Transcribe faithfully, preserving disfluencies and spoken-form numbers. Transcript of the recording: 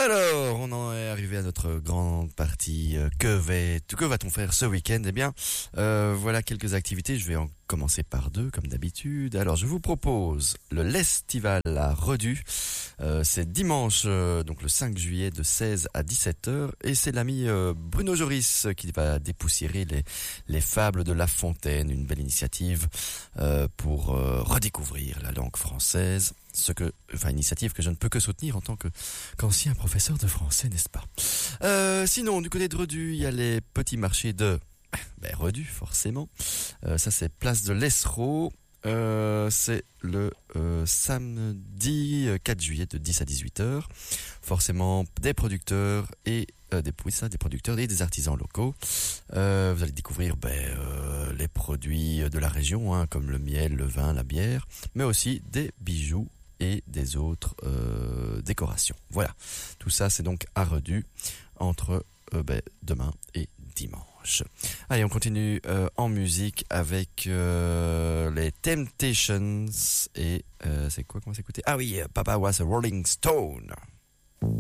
Alors, on en est arrivé à notre grande partie. Euh, que, va, que va-t-on faire ce week-end? Eh bien, euh, voilà quelques activités. Je vais en commencer par deux, comme d'habitude. Alors, je vous propose le Lestival à Redus. Euh, c'est dimanche, euh, donc le cinq juillet, de seize à dix-sept heures. Et c'est l'ami euh, Bruno Joris qui va dépoussiérer les, les fables de La Fontaine. Une belle initiative euh, pour euh, redécouvrir la langue française. Ce que, enfin, initiative que je ne peux que soutenir en tant que qu'ancien professeur de français, n'est-ce pas? Euh, sinon, du côté de Redus, il y a les petits marchés de ben, Redus, forcément. Euh, ça, c'est place de l'Esrault. Euh, c'est le euh, samedi quatre juillet de dix à dix-huit heures. Forcément, des producteurs et euh, des, oui, ça, des producteurs et des artisans locaux. Euh, vous allez découvrir ben, euh, les produits de la région, hein, comme le miel, le vin, la bière, mais aussi des bijoux et des autres euh, décorations. Voilà, tout ça c'est donc à Redus entre euh, ben, demain et dimanche. Allez, on continue euh, en musique avec euh, les Temptations et euh, c'est quoi, comment s'écouter? Ah oui, Papa Was a Rolling Stone.